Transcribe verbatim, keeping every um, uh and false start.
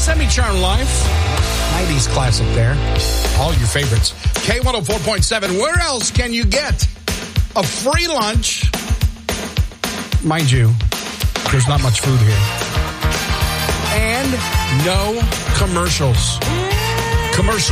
Semi-Charmed Life. nineties classic there. All your favorites. K one oh four point seven. Where else can you get a free lunch? Mind you, there's not much food here. And no commercials. Commercial